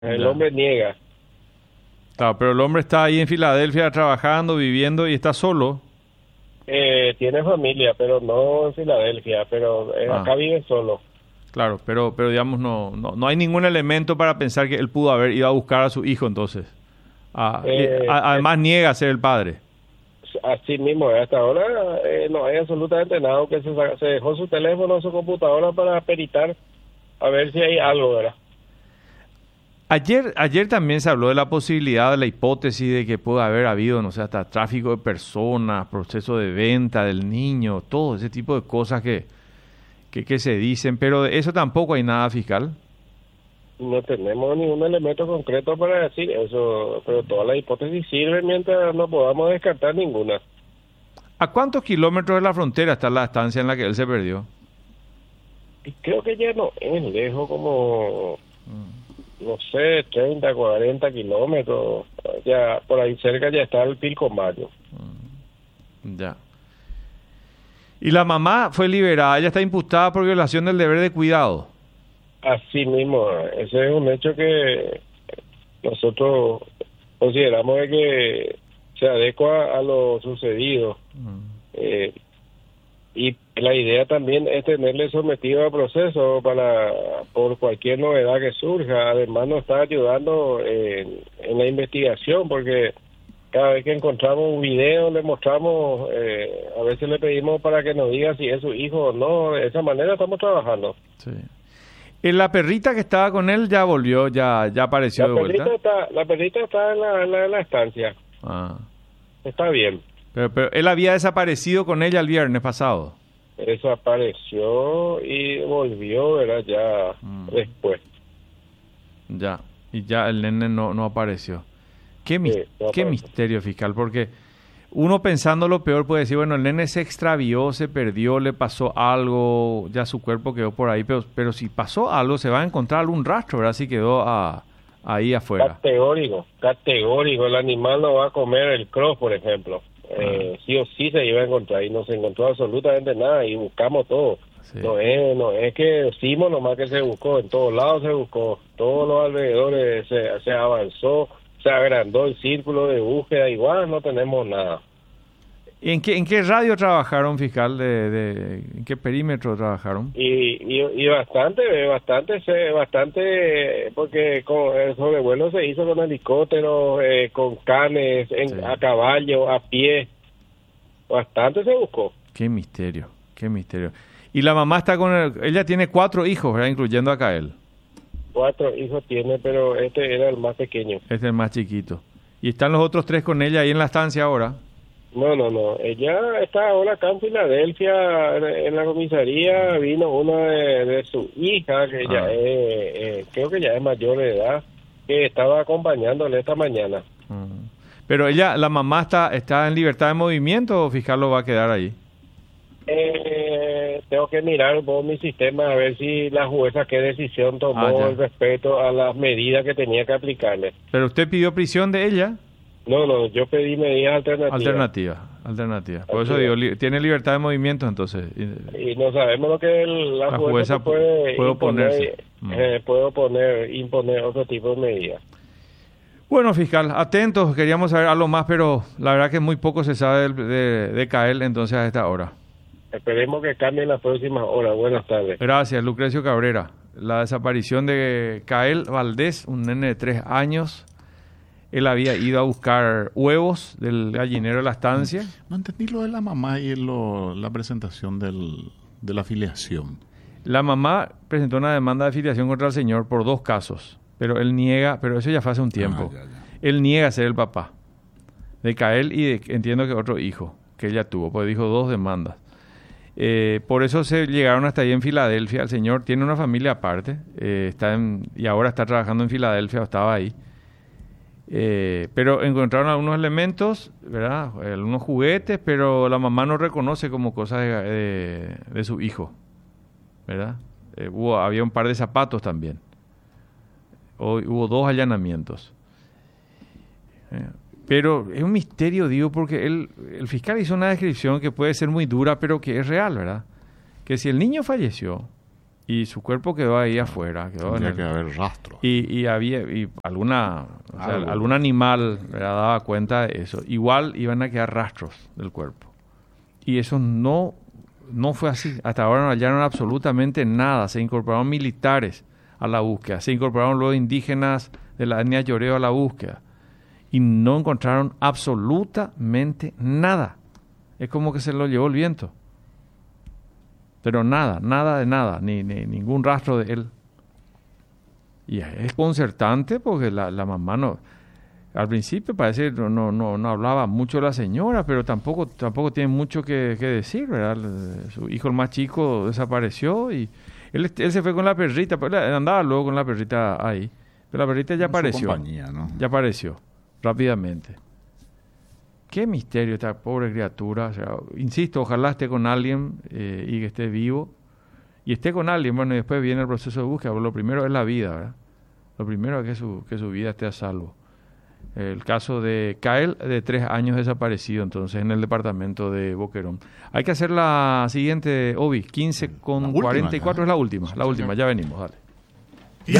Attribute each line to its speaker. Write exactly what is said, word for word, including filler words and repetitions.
Speaker 1: El
Speaker 2: Ya.
Speaker 1: hombre niega.
Speaker 2: Claro, pero el hombre está ahí en Filadelfia trabajando, viviendo y está solo.
Speaker 1: Eh, tiene familia, pero no en Filadelfia, pero eh,
Speaker 2: Ah,
Speaker 1: acá vive solo.
Speaker 2: claro, pero, pero digamos, no, no, no hay ningún elemento para pensar que él pudo haber ido a buscar a su hijo entonces. Ah, y
Speaker 1: Eh,
Speaker 2: a-
Speaker 1: eh,
Speaker 2: además niega ser el padre.
Speaker 1: Así mismo, hasta ahora eh, no hay absolutamente nada, que se, sa- se dejó su teléfono, su computadora para peritar a ver si hay algo, ¿verdad?
Speaker 2: Ayer, ayer también se habló de la posibilidad, de la hipótesis de que puede haber habido, no sé, hasta tráfico de personas, proceso de venta del niño, todo ese tipo de cosas que, que, que se dicen, pero de eso tampoco hay nada fiscal.
Speaker 1: No tenemos ningún elemento concreto para decir eso, pero todas las hipótesis sirven mientras no podamos descartar ninguna.
Speaker 2: ¿A cuántos kilómetros de la frontera está la estancia en la que él se perdió?
Speaker 1: Y creo que ya no es lejos, como, no sé, treinta, cuarenta kilómetros, ya por ahí cerca ya está el Pilcomayo.
Speaker 2: Ya. Y la mamá fue liberada, ella está imputada por violación del deber de cuidado.
Speaker 1: Así mismo, ese es un hecho que nosotros consideramos de que se adecua a lo sucedido. Eh, y la idea también es tenerle sometido a proceso para por cualquier novedad que surja. Además nos está ayudando en, en la investigación, porque cada vez que encontramos un video le mostramos, eh, a veces le pedimos para que nos diga si es su hijo o no. De esa manera estamos trabajando.
Speaker 2: Sí. ¿Y la perrita que estaba con él ya volvió, ya, ya apareció
Speaker 1: La
Speaker 2: de
Speaker 1: perrita
Speaker 2: vuelta?
Speaker 1: está, la perrita está en la, en la, en la estancia.
Speaker 2: Ah.
Speaker 1: Está bien.
Speaker 2: Pero, pero él había desaparecido con ella el viernes pasado.
Speaker 1: Desapareció y volvió, ¿verdad? Ya
Speaker 2: Mm.
Speaker 1: después.
Speaker 2: Ya. Y ya el nene no, no apareció. Qué, mis-
Speaker 1: Sí, no
Speaker 2: qué
Speaker 1: apareció.
Speaker 2: misterio fiscal, porque uno pensando lo peor puede decir, bueno, el nene se extravió, se perdió, le pasó algo, ya su cuerpo quedó por ahí, pero, pero si pasó algo se va a encontrar algún rastro, ¿verdad? Si quedó a- ahí afuera.
Speaker 1: Categórico, categórico. El animal no va a comer el cross, por ejemplo.
Speaker 2: Ah.
Speaker 1: Eh, sí o sí se iba a encontrar y no se encontró absolutamente nada y buscamos todo.
Speaker 2: Sí.
Speaker 1: No es, no es que decimos nomás que se buscó, en todos lados se buscó, todos los alrededores se, se avanzó, se agrandó el círculo de búsqueda, igual no tenemos nada.
Speaker 2: ¿Y en qué, en qué radio trabajaron, fiscal? De, de- ¿En qué perímetro trabajaron?
Speaker 1: Y, y, y bastante, bastante, se- bastante, porque con el sobrevuelo se hizo con helicópteros, eh, con canes, en,
Speaker 2: Sí.
Speaker 1: a caballo, a pie, bastante se buscó.
Speaker 2: Qué misterio, qué misterio. Y la mamá está con el, ella tiene cuatro hijos, ¿verdad? Incluyendo acá él.
Speaker 1: Cuatro hijos tiene, pero este era el más pequeño.
Speaker 2: Este es el más chiquito. Y están los otros tres con ella ahí en la estancia ahora.
Speaker 1: No, no, no, ella está ahora acá en Filadelfia, en, en la comisaría, vino una de, de su hija, que ya
Speaker 2: Ah.
Speaker 1: es, eh, creo que ya es mayor de edad, que estaba acompañándole esta mañana.
Speaker 2: Mm. Pero ella, la mamá está, está en libertad de movimiento o fiscal lo va a quedar ahí.
Speaker 1: Eh, tengo que mirar un poco mi sistema a ver si la jueza qué decisión tomó
Speaker 2: Ah, ya.
Speaker 1: respecto a las medidas que tenía que aplicarle.
Speaker 2: Pero usted pidió prisión de ella.
Speaker 1: No, no, yo pedí medidas alternativas.
Speaker 2: Alternativa, alternativa. Por eso
Speaker 1: Así
Speaker 2: digo,
Speaker 1: es.
Speaker 2: li- tiene libertad de movimiento entonces. Y-
Speaker 1: Y no sabemos lo que el- la,
Speaker 2: La
Speaker 1: jueza,
Speaker 2: jueza
Speaker 1: se puede,
Speaker 2: puede
Speaker 1: imponer,
Speaker 2: oponerse. Mm.
Speaker 1: eh, puede oponer, imponer otro tipo de medidas.
Speaker 2: Bueno, fiscal, atentos, queríamos saber algo más, pero la verdad que muy poco se sabe del- de, de Cael entonces a esta hora.
Speaker 1: Esperemos que cambie en las próximas horas. Buenas tardes.
Speaker 2: Gracias, Lucrecio Cabrera. La desaparición de Cael Valdés, un nene de tres años. Él había ido a buscar huevos del gallinero de la estancia.
Speaker 3: No entendí lo de la mamá y lo- la presentación del, de la afiliación.
Speaker 2: La mamá presentó una demanda de filiación contra el señor por dos casos, pero él niega, pero eso ya fue hace un tiempo.
Speaker 3: Ah, ya, ya.
Speaker 2: Él niega ser el papá de Cael y de- entiendo que otro hijo que ella tuvo, pues dijo dos demandas. Eh, por eso se llegaron hasta ahí en Filadelfia. El señor tiene una familia aparte, eh, está en- y ahora está trabajando en Filadelfia, o estaba ahí. Eh, pero encontraron algunos elementos, ¿verdad? Algunos juguetes, pero la mamá no reconoce como cosas de, de- de su hijo, ¿verdad? Eh, hubo, había un par de zapatos también. Hoy hubo dos allanamientos. Eh, pero es un misterio, digo, porque él, el fiscal hizo una descripción que puede ser muy dura, pero que es real, ¿verdad? Que si el niño falleció, Y su cuerpo quedó ahí afuera. Quedó
Speaker 3: Tendría
Speaker 2: en el,
Speaker 3: que haber rastros.
Speaker 2: y, y había y alguna, o sea,
Speaker 3: Algo.
Speaker 2: algún animal le daba cuenta de eso. Igual iban a quedar rastros del cuerpo. Y eso no, no fue así. Hasta ahora no hallaron absolutamente nada. Se incorporaron militares a la búsqueda. Se incorporaron luego indígenas de la etnia Yoreo a la búsqueda. Y no encontraron absolutamente nada. Es como que se lo llevó el viento. Pero nada, nada de nada, ni, ni ningún rastro de él. Y es desconcertante porque la, la mamá no... Al principio parece que no, no, no, no hablaba mucho la señora, pero tampoco, tampoco tiene mucho que, que decir, ¿verdad? Su hijo el más chico desapareció y él, él se fue con la perrita, pues, andaba luego con la perrita ahí. Pero la perrita ya
Speaker 3: Con su
Speaker 2: apareció.
Speaker 3: compañía, ¿no?
Speaker 2: Ya apareció, rápidamente. Qué misterio esta pobre criatura. O sea, insisto, ojalá esté con alguien eh, y que esté vivo. Y esté con alguien, bueno, y después viene el proceso de búsqueda. Lo primero es la vida, ¿verdad? Lo primero es que su, que su vida esté a salvo. El caso de Kyle, de tres años desaparecido, entonces, en el departamento de Boquerón. Hay que hacer la siguiente, Obi, quince con cuarenta y cuatro es la última. La última, ya venimos, dale.